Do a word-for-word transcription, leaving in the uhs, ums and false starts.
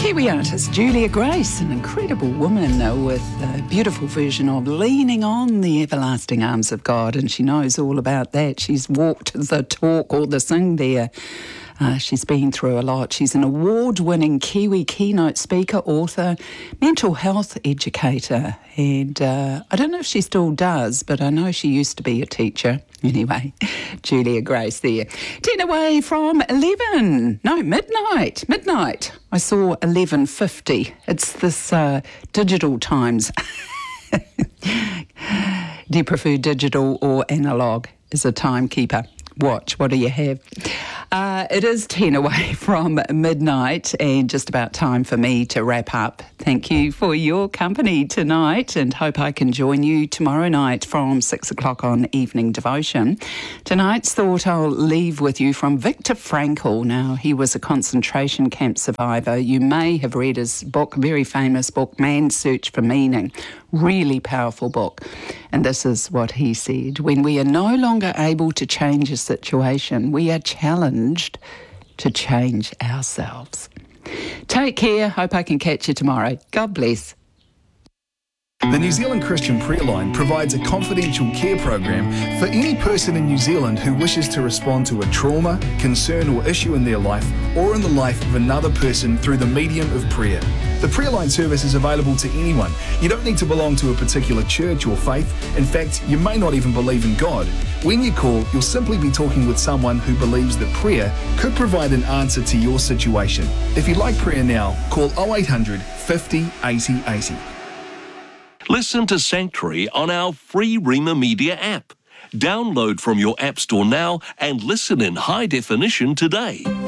Kiwi artist Julia Grace, an incredible woman uh, with a beautiful version of Leaning on the Everlasting Arms of God, and she knows all about that. She's walked the talk or the sing there. Uh, she's been through a lot. She's an award-winning Kiwi keynote speaker, author, mental health educator, and uh, I don't know if she still does, but I know she used to be a teacher. Anyway, Julia Grace there. ten away from eleven. No, midnight. Midnight. I saw eleven fifty. It's this uh, digital times. Do you prefer digital or analogue as a timekeeper? Watch, what do you have? Uh, it is ten away from midnight and just about time for me to wrap up. Thank you for your company tonight and hope I can join you tomorrow night from six o'clock on Evening Devotion. Tonight's thought I'll leave with you from Viktor Frankl. Now, he was a concentration camp survivor. You may have read his book, very famous book, Man's Search for Meaning. Really powerful book. And this is what he said: when we are no longer able to change a situation, we are challenged to change ourselves. Take care. Hope I can catch you tomorrow. God bless. The New Zealand Christian Prayer Line provides a confidential care program for any person in New Zealand who wishes to respond to a trauma, concern or issue in their life or in the life of another person through the medium of prayer. The Prayer Line service is available to anyone. You don't need to belong to a particular church or faith. In fact, you may not even believe in God. When you call, you'll simply be talking with someone who believes that prayer could provide an answer to your situation. If you'd like prayer now, call oh eight hundred, fifty, eighty, eighty. Listen to Sanctuary on our free Rima Media app. Download from your app store now and listen in high definition today.